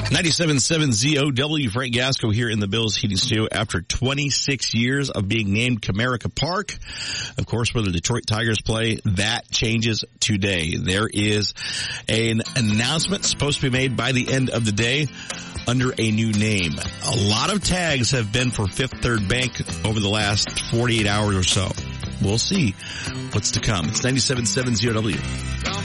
97.7 ZOW, Frank Gasco here in the Bills Heating Studio after 26 years of being named Comerica Park. Of course, where the Detroit Tigers play, that changes today. There is an announcement supposed to be made by the end of the day under a new name. A lot of tags have been for Fifth Third Bank over the last 48 hours or so. We'll see what's to come. It's 97.7 ZOW.